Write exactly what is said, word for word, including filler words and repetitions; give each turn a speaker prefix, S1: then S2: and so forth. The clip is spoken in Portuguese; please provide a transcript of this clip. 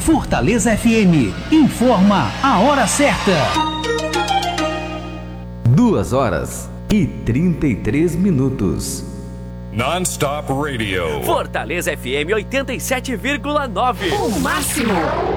S1: Fortaleza F M informa a hora certa.
S2: Duas horas e trinta e três minutos.
S3: Non-stop radio.
S4: Fortaleza F M oitenta e sete vírgula nove.
S5: O máximo.